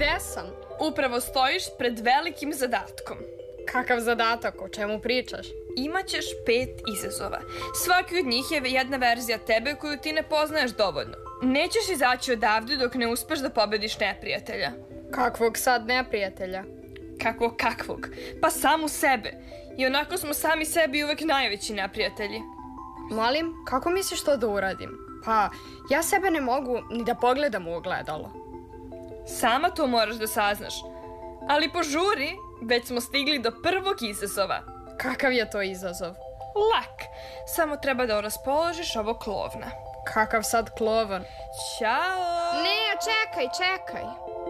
Gde sam? Upravo stojiš pred velikim zadatkom. Kakav zadatak, o čemu pričaš? Imaćeš 5 izazova. Svaki od njih je jedna verzija tebe koju ti ne poznaješ dovoljno. Nećeš izaći odavde dok ne uspeš da pobediš neprijatelja. Kakvog sad neprijatelja? Kakvog? Pa samu sebe. I onako smo sami sebi uvek najveći neprijatelji. Molim, kako misliš to da uradim? Pa, ja sebe ne mogu ni da pogledam u ogledalo. Sama to moraš da saznaš. Ali požuri, već smo stigli do prvog izazova. Kakav je to izazov? Lak. Samo treba da raspoložiš ovo klovna. Kakav sad klovan? Ćao! Ne, čekaj.